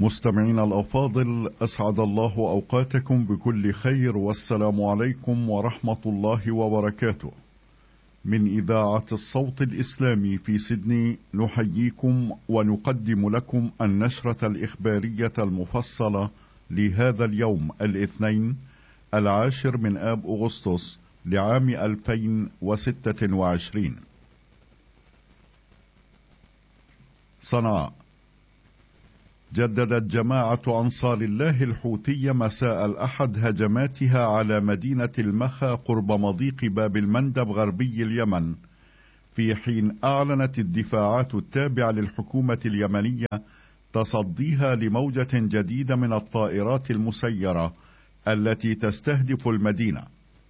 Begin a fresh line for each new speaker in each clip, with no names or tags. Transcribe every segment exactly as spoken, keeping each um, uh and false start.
مستمعينا الأفاضل، أسعد الله أوقاتكم بكل خير، والسلام عليكم ورحمة الله وبركاته. من إذاعة الصوت الإسلامي في سيدني نحييكم ونقدم لكم النشرة الإخبارية المفصلة لهذا اليوم الاثنين العاشر من آب أغسطس لعام ألفين وستة وعشرين. صنعاء. جددت جماعة أنصار الله الحوثية مساء الأحد هجماتها على مدينة المخا قرب مضيق باب المندب غربي اليمن، في حين أعلنت الدفاعات التابعة للحكومة اليمنية تصديها لموجة جديدة من الطائرات المسيرة التي تستهدف المدينة.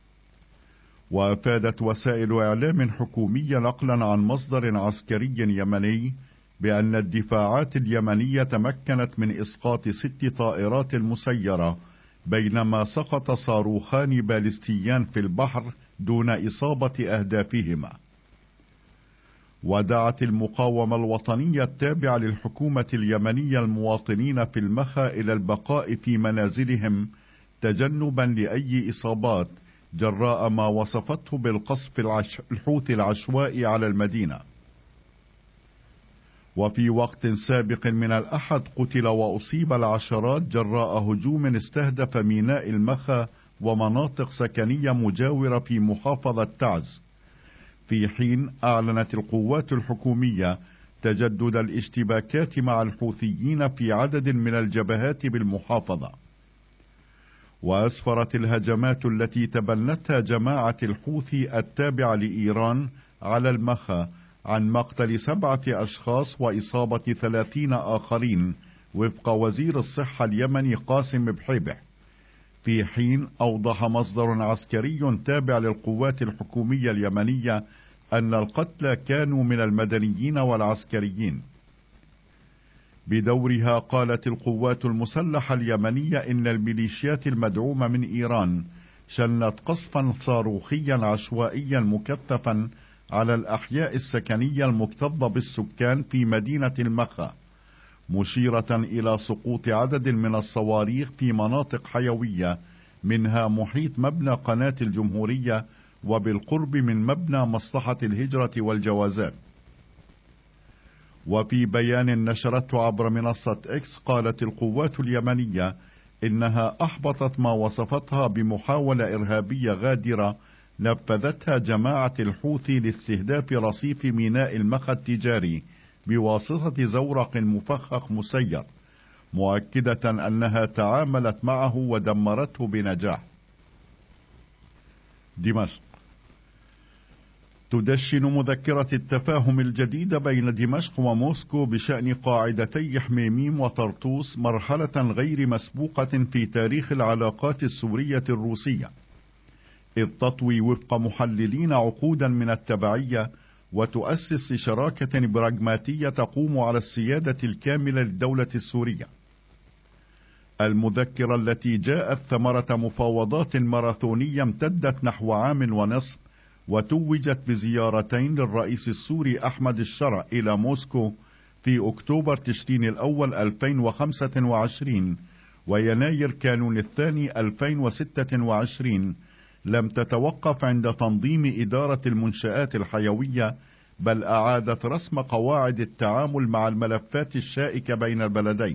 وأفادت وسائل إعلام حكومية نقلا عن مصدر عسكري يمني بأن الدفاعات اليمنية تمكنت من إسقاط ست طائرات مسيرة، بينما سقط صاروخان باليستيان في البحر دون إصابة أهدافهما. ودعت المقاومة الوطنية التابعة للحكومة اليمنية المواطنين في المخا إلى البقاء في منازلهم تجنبا لأي إصابات جراء ما وصفته بالقصف العش... الحوثي العشوائي على المدينة. وفي وقت سابق من الأحد قتل وأصيب العشرات جراء هجوم استهدف ميناء المخا ومناطق سكنية مجاورة في محافظة تعز، في حين أعلنت القوات الحكومية تجدد الاشتباكات مع الحوثيين في عدد من الجبهات بالمحافظة. وأسفرت الهجمات التي تبنتها جماعة الحوثي التابعة لإيران على المخا عن مقتل سبعة أشخاص وإصابة ثلاثين آخرين وفق وزير الصحة اليمني قاسم بحيبة، في حين أوضح مصدر عسكري تابع للقوات الحكومية اليمنية أن القتلى كانوا من المدنيين والعسكريين. بدورها قالت القوات المسلحة اليمنية إن الميليشيات المدعومة من إيران شنت قصفا صاروخيا عشوائيا مكثفا على الأحياء السكنية المكتظة بالسكان في مدينة المخا، مشيرة إلى سقوط عدد من الصواريخ في مناطق حيوية، منها محيط مبنى قناة الجمهورية وبالقرب من مبنى مصلحة الهجرة والجوازات. وفي بيان نشرته عبر منصة إكس قالت القوات اليمنية إنها أحبطت ما وصفتها بمحاولة إرهابية غادرة نفذتها جماعة الحوثي لاستهداف رصيف ميناء المخا التجاري بواسطة زورق مفخخ مسير، مؤكدة أنها تعاملت معه ودمرته بنجاح. دمشق. تدشن مذكرة التفاهم الجديدة بين دمشق وموسكو بشأن قاعدتي حميميم وطرطوس مرحلة غير مسبوقة في تاريخ العلاقات السورية الروسية، إذ تطوي وفق محللين عقودا من التبعية وتؤسس شراكة براغماتية تقوم على السيادة الكاملة للدولة السورية. المذكرة التي جاءت ثمرة مفاوضات ماراثونية امتدت نحو عام ونصف، وتوجت بزيارتين للرئيس السوري أحمد الشرع إلى موسكو في أكتوبر تشرين الأول ألفين وخمسة وعشرين ويناير كانون الثاني ألفين وستة وعشرين، لم تتوقف عند تنظيم إدارة المنشآت الحيوية، بل أعادت رسم قواعد التعامل مع الملفات الشائكة بين البلدين.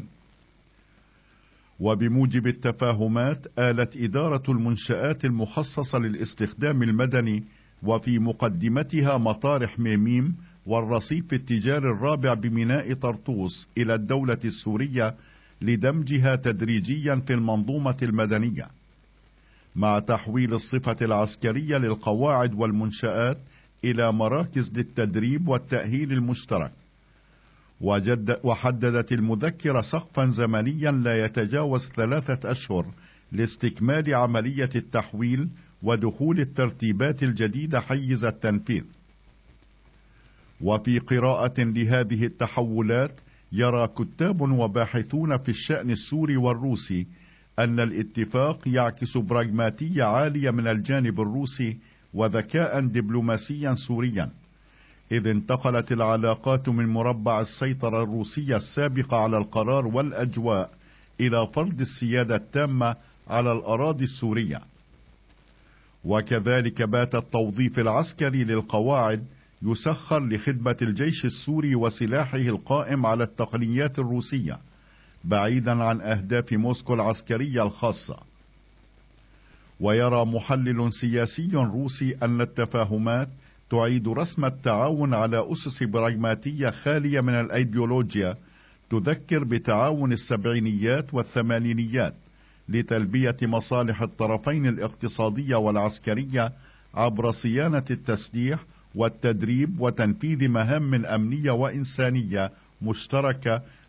وبموجب التفاهمات آلت إدارة المنشآت المخصصة للاستخدام المدني وفي مقدمتها مطار حميميم والرصيف التجاري الرابع بميناء طرطوس إلى الدولة السورية لدمجها تدريجيا في المنظومة المدنية، مع تحويل الصفة العسكرية للقواعد والمنشآت إلى مراكز للتدريب والتأهيل المشترك. وجد وحددت المذكرة سقفا زمنيا لا يتجاوز ثلاثة أشهر لاستكمال عملية التحويل ودخول الترتيبات الجديدة حيز التنفيذ. وفي قراءة لهذه التحولات يرى كتاب وباحثون في الشأن السوري والروسي أن الاتفاق يعكس براغماتية عالية من الجانب الروسي وذكاء دبلوماسيا سوريا، إذ انتقلت العلاقات من مربع السيطرة الروسية السابقة على القرار والأجواء إلى فرض السيادة التامة على الأراضي السورية. وكذلك بات التوظيف العسكري للقواعد يسخر لخدمة الجيش السوري وسلاحه القائم على التقنيات الروسية، بعيدا عن أهداف موسكو العسكرية الخاصة. ويرى محلل سياسي روسي أن التفاهمات تعيد رسم التعاون على أسس براغماتية خالية من الأيديولوجيا، تذكر بتعاون السبعينيات والثمانينيات لتلبية مصالح الطرفين الاقتصادية والعسكرية عبر صيانة التسليح والتدريب وتنفيذ مهام أمنية وإنسانية مشتركة